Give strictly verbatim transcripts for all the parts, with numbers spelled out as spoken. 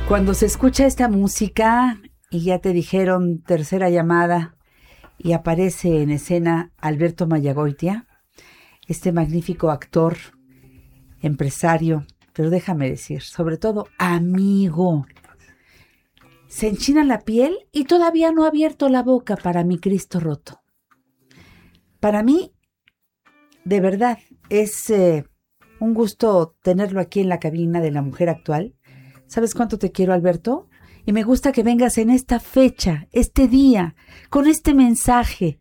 Cuando se escucha esta música y ya te dijeron tercera llamada y aparece en escena Alberto Mayagoitia, este magnífico actor, empresario, pero déjame decir, sobre todo amigo, se enchina la piel y todavía no ha abierto la boca para mi Cristo roto. Para mí, de verdad, es eh, un gusto tenerlo aquí en la cabina de La Mujer Actual. ¿Sabes cuánto te quiero, Alberto? Y me gusta que vengas en esta fecha, este día, con este mensaje.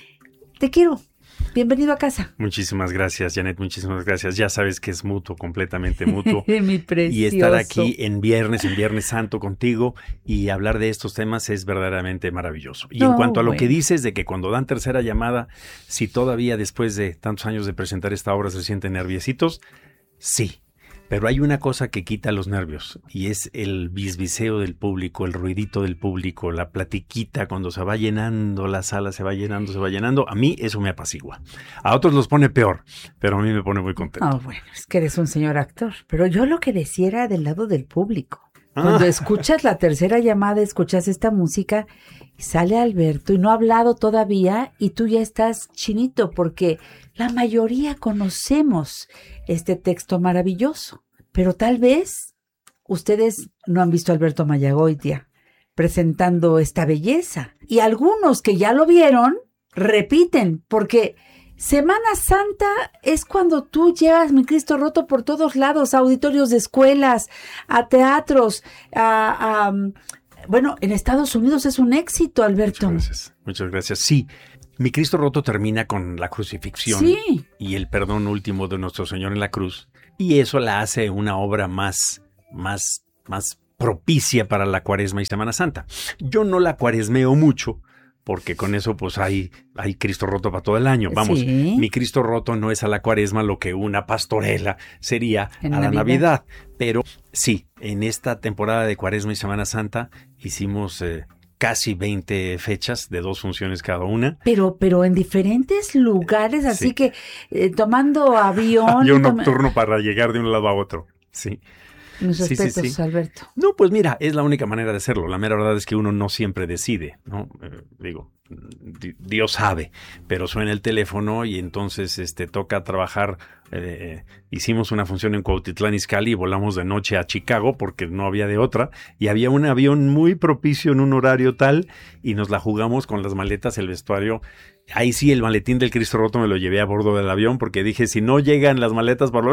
Te quiero. Bienvenido a casa. Muchísimas gracias, Janet, muchísimas gracias. Ya sabes que es mutuo, completamente mutuo. Mi precioso. Y estar aquí en viernes, en Viernes Santo contigo y hablar de estos temas es verdaderamente maravilloso. Y no, en cuanto a lo bueno. que dices de que cuando dan tercera llamada, si todavía después de tantos años de presentar esta obra se sienten nerviositos, sí. Pero hay una cosa que quita los nervios y es el bisbiseo del público, el ruidito del público, la platiquita cuando se va llenando la sala, se va llenando, se va llenando. A mí eso me apacigua. A otros los pone peor, pero a mí me pone muy contento. Ah, oh, bueno, es que eres un señor actor. Pero yo lo que decía era del lado del público. Cuando ah. escuchas la tercera llamada, escuchas esta música y sale Alberto y no ha hablado todavía y tú ya estás chinito porque la mayoría conocemos este texto maravilloso. Pero tal vez ustedes no han visto a Alberto Mayagoitia presentando esta belleza. Y algunos que ya lo vieron, repiten, porque Semana Santa es cuando tú llevas mi Cristo roto por todos lados, a auditorios de escuelas, a teatros, a, a bueno, en Estados Unidos es un éxito, Alberto. Muchas gracias, muchas gracias. Sí, mi Cristo roto termina con la crucifixión sí. y el perdón último de nuestro Señor en la cruz. Y eso la hace una obra más, más, más propicia para la Cuaresma y Semana Santa. Yo no la cuaresmeo mucho, porque con eso pues hay, hay Cristo roto para todo el año. Vamos, sí. mi Cristo roto no es a la Cuaresma lo que una pastorela sería en a la Navidad. Navidad. Pero sí, en esta temporada de Cuaresma y Semana Santa hicimos eh, casi veinte fechas de dos funciones cada una. Pero, pero en diferentes lugares, así sí. que eh, tomando avión. Y un tom- nocturno para llegar de un lado a otro, sí. Mis Sí, respetos, sí, sí. Alberto. No, pues mira, es la única manera de hacerlo. La mera verdad es que uno no siempre decide, ¿no? Eh, digo, di- Dios sabe, pero suena el teléfono y entonces este toca trabajar. Eh, hicimos una función en Cuautitlán Izcalli y volamos de noche a Chicago porque no había de otra y había un avión muy propicio en un horario tal y nos la jugamos con las maletas, el vestuario. Ahí sí, el maletín del Cristo roto me lo llevé a bordo del avión porque dije, si no llegan las maletas, por lo...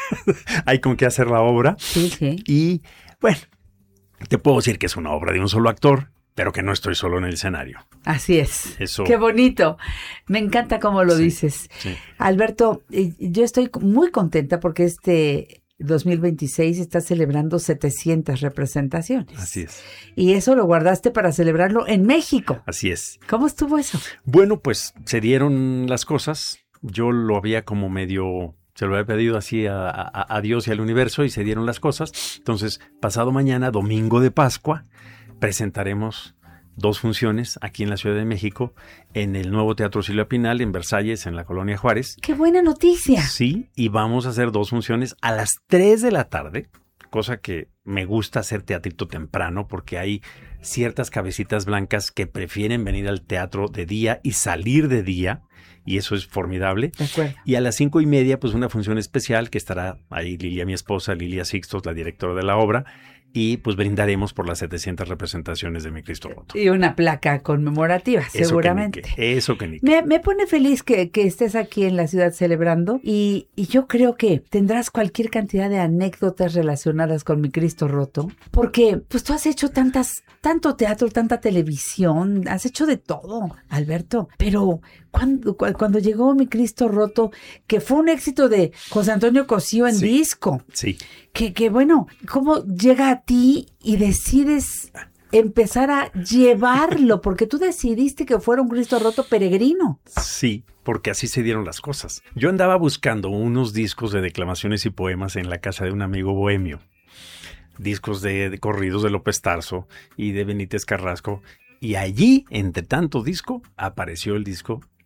hay con qué hacer la obra. Sí, sí. Y bueno, te puedo decir que es una obra de un solo actor, pero que no estoy solo en el escenario. Así es. Eso. Qué bonito. Me encanta cómo lo Sí, dices. sí. Alberto, eh, yo estoy muy contenta porque este dos mil veintiséis está celebrando setecientas representaciones. Así es. Y eso lo guardaste para celebrarlo en México. Así es. ¿Cómo estuvo eso? Bueno, pues se dieron las cosas. Yo lo había como medio... Se lo había pedido así a, a, a Dios y al universo y se dieron las cosas. Entonces, pasado mañana, domingo de Pascua, presentaremos dos funciones aquí en la Ciudad de México, en el nuevo Teatro Silvia Pinal, en Versalles, en la Colonia Juárez. ¡Qué buena noticia! Sí, y vamos a hacer dos funciones a las tres de la tarde, cosa que me gusta hacer teatrito temprano porque hay ciertas cabecitas blancas que prefieren venir al teatro de día y salir de día. Y eso es formidable. De acuerdo. Y a las cinco y media, pues una función especial que estará ahí Lilia, mi esposa, Lilia Sixtos, la directora de la obra, y pues brindaremos por las setecientas representaciones de mi Cristo roto. Y una placa conmemorativa, Eso seguramente. Que ni que, eso que ni que. Me, me pone feliz que, que estés aquí en la ciudad celebrando y, y yo creo que tendrás cualquier cantidad de anécdotas relacionadas con mi Cristo roto, porque pues tú has hecho tantas, tanto teatro, tanta televisión, has hecho de todo, Alberto, pero cuando, cuando llegó mi Cristo roto, que fue un éxito de José Antonio Cosío en Sí. disco, Sí. que, que bueno, ¿cómo llega a ti y decides empezar a llevarlo? Porque tú decidiste que fuera un Cristo roto peregrino. Sí, porque así se dieron las cosas. Yo andaba buscando unos discos de declamaciones y poemas en la casa de un amigo bohemio. Discos de, de corridos de López Tarso y de Benítez Carrasco. Y allí, entre tanto disco, apareció el disco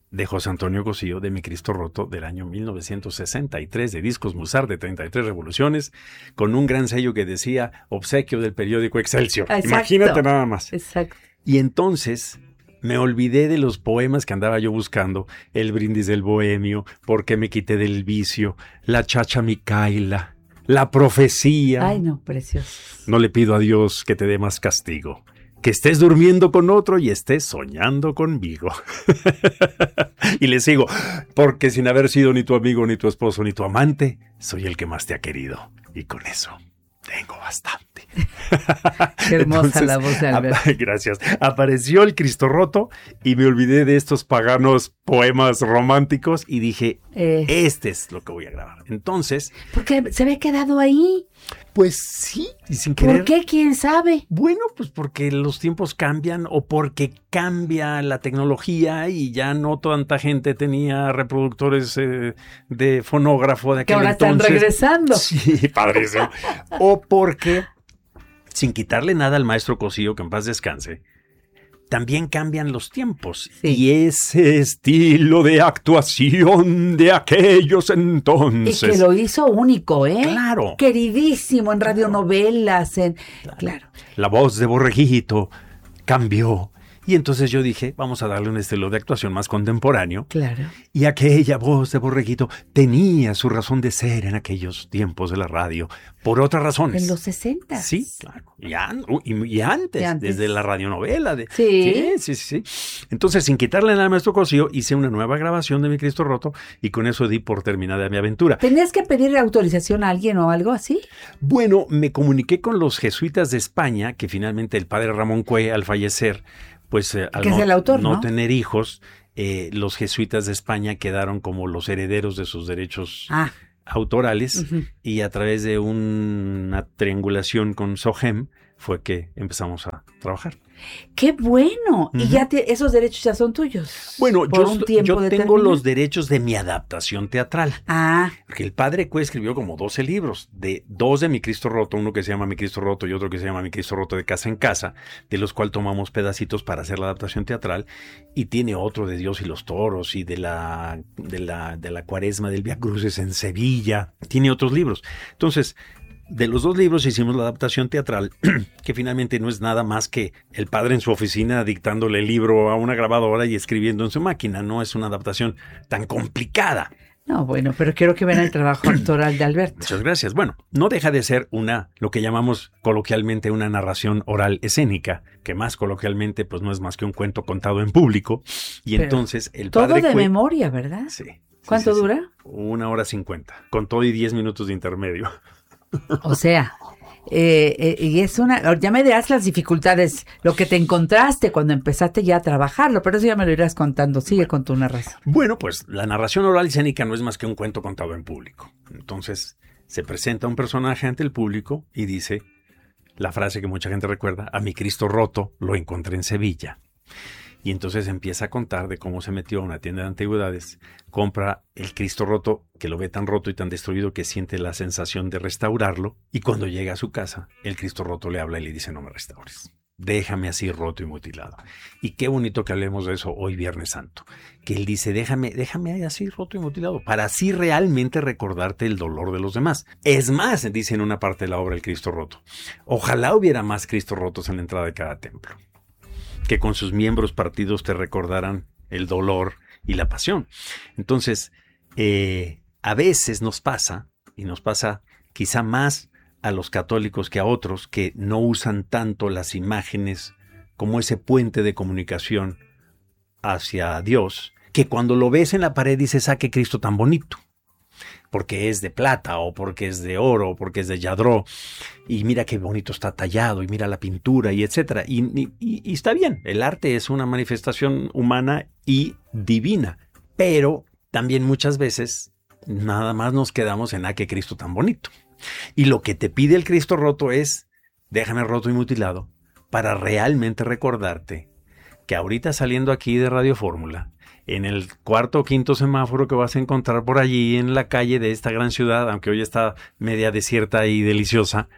de José Antonio Cosío, de Mi Cristo Roto, del año mil novecientos sesenta y tres, de Discos Musar, de treinta y tres revoluciones, con un gran sello que decía obsequio del periódico Excelsior. Exacto. Imagínate nada más. Exacto. Y entonces me olvidé de los poemas que andaba yo buscando, El brindis del bohemio, Por qué me quité del vicio, La chacha Micaela, La profecía. Ay, no, precioso. No le pido a Dios que te dé más castigo, que estés durmiendo con otro y estés soñando conmigo. Y le sigo, porque sin haber sido ni tu amigo, ni tu esposo, ni tu amante, soy el que más te ha querido. Y con eso tengo bastante. Qué hermosa. Entonces, la voz de Alberto. Gracias. Apareció el Cristo Roto y me olvidé de estos paganos poemas románticos y dije, eh. este es lo que voy a grabar. Entonces... Porque se había quedado ahí. Pues sí, y sin querer. ¿Por qué? ¿Quién sabe? Bueno, pues porque los tiempos cambian o porque cambia la tecnología y ya no tanta gente tenía reproductores eh, de fonógrafo de aquel que ahora entonces. Están regresando. Sí, padrísimo. O porque, sin quitarle nada al maestro Cosío, que en paz descanse, también cambian los tiempos. Sí. Y ese estilo de actuación de aquellos entonces. Y que lo hizo único, ¿eh? Claro. Queridísimo en radionovelas, en... Claro. claro. La voz de Borreguito cambió. Y entonces yo dije, vamos a darle un estilo de actuación más contemporáneo. Claro. Y aquella voz de Borreguito tenía su razón de ser en aquellos tiempos de la radio, por otras razones. En los sesenta. Sí, claro. Y, an, y, y, antes, y antes, desde la radionovela. De, sí. Sí, sí, sí. Entonces, sin quitarle nada al maestro Cosío, hice una nueva grabación de Mi Cristo Roto y con eso di por terminada mi aventura. ¿Tenías que pedir autorización a alguien o algo así? Bueno, me comuniqué con los jesuitas de España, que finalmente el padre Ramón Cue, al fallecer, pues eh, al no, es el autor, no ¿no? tener hijos, eh, los jesuitas de España quedaron como los herederos de sus derechos ah. autorales uh-huh. y a través de un, una triangulación con SOGEM fue que empezamos a trabajar. ¡Qué bueno! Uh-huh. Y ya te, esos derechos ya son tuyos. Bueno, por yo, un tiempo yo tengo los derechos de mi adaptación teatral. Ah. Porque el padre Cue escribió como doce libros, de dos de Mi Cristo Roto, uno que se llama Mi Cristo Roto y otro que se llama Mi Cristo Roto de casa en casa, de los cuales tomamos pedacitos para hacer la adaptación teatral, y tiene otro de Dios y los toros y de la, de la, de la cuaresma del Vía Crucis en Sevilla, tiene otros libros. Entonces, de los dos libros hicimos la adaptación teatral, que finalmente no es nada más que el padre en su oficina dictándole el libro a una grabadora y escribiendo en su máquina. No es una adaptación tan complicada. No, bueno, pero quiero que vean el trabajo actoral de Alberto. Muchas gracias. Bueno, no deja de ser una, lo que llamamos coloquialmente una narración oral escénica, que más coloquialmente pues no es más que un cuento contado en público. Y pero entonces el todo padre... Todo de Cue... memoria, ¿verdad? Sí. ¿Cuánto sí, sí, dura? Sí. Una hora cincuenta, con todo y diez minutos de intermedio. O sea, eh, eh, y es una, ya me dirás las dificultades, lo que te encontraste cuando empezaste ya a trabajarlo, pero eso ya me lo irás contando. Sigue bueno, con tu narración. Bueno, pues la narración oral escénica no es más que un cuento contado en público. Entonces, se presenta un personaje ante el público y dice la frase que mucha gente recuerda: a mi Cristo roto lo encontré en Sevilla. Y entonces empieza a contar de cómo se metió a una tienda de antigüedades, compra el Cristo roto, que lo ve tan roto y tan destruido que siente la sensación de restaurarlo, y cuando llega a su casa, el Cristo roto le habla y le dice: no me restaures, déjame así roto y mutilado. Y qué bonito que hablemos de eso hoy Viernes Santo, que él dice: déjame, déjame así roto y mutilado, para así realmente recordarte el dolor de los demás. Es más, dice en una parte de la obra el Cristo roto, ojalá hubiera más Cristo rotos en la entrada de cada templo, que con sus miembros partidos te recordaran el dolor y la pasión. Entonces, eh, a veces nos pasa, y nos pasa quizá más a los católicos que a otros, que no usan tanto las imágenes como ese puente de comunicación hacia Dios, que cuando lo ves en la pared dices: ¡ah, qué Cristo tan bonito! Porque es de plata, o porque es de oro, o porque es de yadró, y mira qué bonito está tallado, y mira la pintura, y etcétera. Y, y, y está bien, el arte es una manifestación humana y divina, pero también muchas veces nada más nos quedamos en: ¡ah, qué Cristo tan bonito! Y lo que te pide el Cristo roto es: déjame roto y mutilado, para realmente recordarte que ahorita saliendo aquí de Radio Fórmula, en el cuarto o quinto semáforo que vas a encontrar por allí en la calle de esta gran ciudad, aunque hoy está media desierta y deliciosa,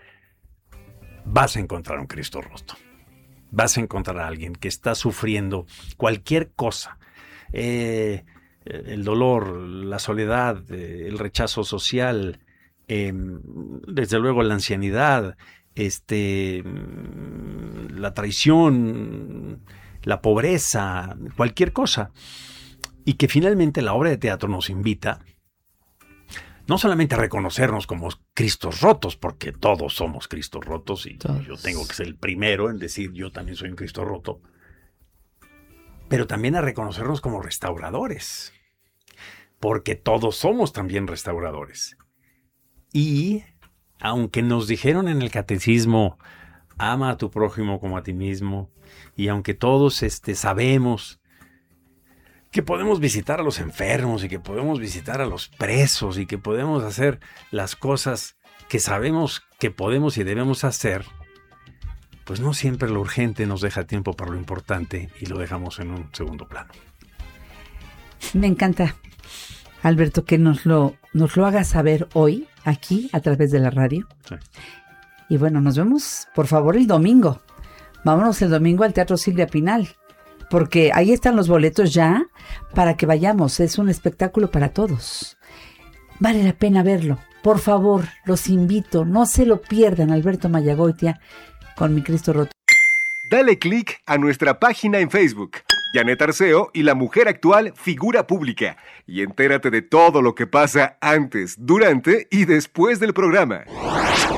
vas a encontrar un Cristo roto. Vas a encontrar a alguien que está sufriendo cualquier cosa, eh, el dolor, la soledad, eh, el rechazo social, eh, desde luego la ancianidad, este, la traición, la pobreza, cualquier cosa. Y que finalmente la obra de teatro nos invita no solamente a reconocernos como Cristos rotos, porque todos somos Cristos rotos, y todos. Yo tengo que ser el primero en decir yo también soy un Cristo roto, pero también a reconocernos como restauradores, porque todos somos también restauradores. Y aunque nos dijeron en el catecismo, ama a tu prójimo como a ti mismo, y aunque todos este, sabemos que podemos visitar a los enfermos y que podemos visitar a los presos y que podemos hacer las cosas que sabemos que podemos y debemos hacer, pues no siempre lo urgente nos deja tiempo para lo importante y lo dejamos en un segundo plano. Me encanta, Alberto, que nos lo, nos lo hagas saber hoy, aquí, a través de la radio. Sí. Y bueno, nos vemos, por favor, el domingo. Vámonos el domingo al Teatro Silvia Pinal, porque ahí están los boletos ya para que vayamos. Es un espectáculo para todos. Vale la pena verlo. Por favor, los invito. No se lo pierdan. Alberto Mayagoitia con Mi Cristo Roto. Dale click a nuestra página en Facebook, Janet Arceo y la mujer actual figura pública, y entérate de todo lo que pasa antes, durante y después del programa.